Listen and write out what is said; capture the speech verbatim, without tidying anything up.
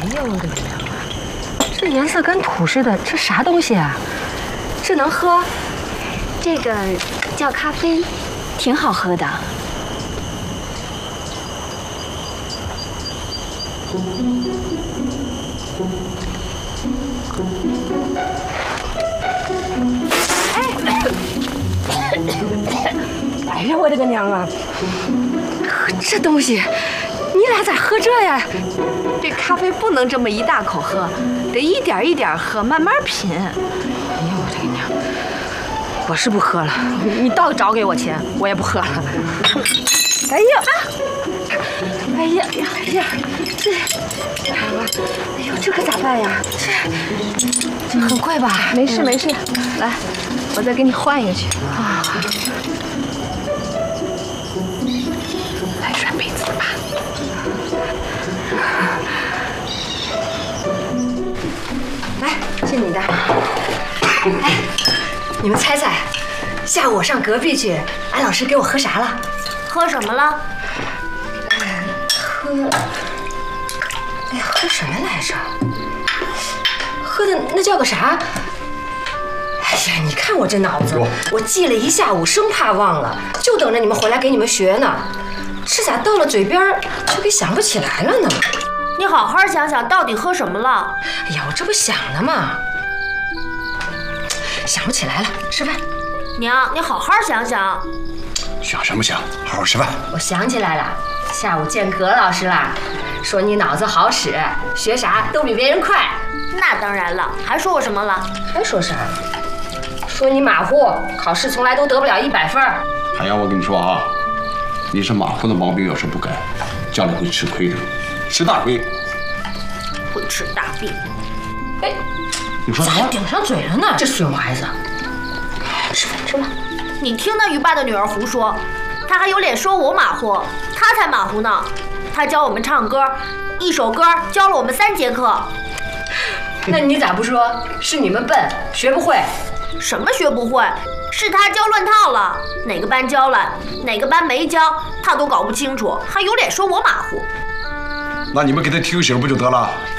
哎呀，我的娘啊！这颜色跟土似的，这啥东西啊？这能喝？ 这个叫咖啡，挺好喝的。 哎呀，我的个娘啊！这东西，你俩咋喝这呀？ 这咖啡不能这么一大口喝，得一点一点喝，慢慢品。哎呀， 我的个娘！我是不喝了，你倒找给我钱，我也不喝了。哎呀！哎呀呀哎呀！这，哎呦，这可咋办呀？这这很贵吧？ 没事没事，来，我再给你换一个去。啊，来软杯子吧。 来，这你的。哎，你们猜猜，下午我上隔壁去，安老师给我喝啥了？ 喝什么了？ 喝，哎呀，喝什么来着？喝的那叫个啥？哎呀，你看我这脑子，我记了一下午，生怕忘了，就等着你们回来给你们学呢。这咋到了嘴边就给想不起来了呢？ 你好好想想，到底喝什么了？ 哎呀，我这不想呢吗？想不起来了，吃饭。 娘，你好好想想。 想什么想？好好吃饭。 我想起来了，下午见葛老师了，说你脑子好使，学啥都比别人快。 那当然了，还说我什么了？ 还说啥？说你马虎，考试从来都得不了一百分。 海洋，我跟你说啊，你这马虎的毛病要是不改，将来会吃亏的，吃大亏。 会吃大病。 哎， 你说啥？ 咋顶上嘴了呢？这损孩子！吃饭吃吧。 你听那于爸的女儿胡说，她还有脸说我马虎？她才马虎呢！她教我们唱歌，一首歌教了我们三节课。 那你咋不说是你们笨，学不会？ 什么学不会？是她教乱套了，哪个班教了，哪个班没教，她都搞不清楚，还有脸说我马虎？ 那你们给他提个醒不就得了？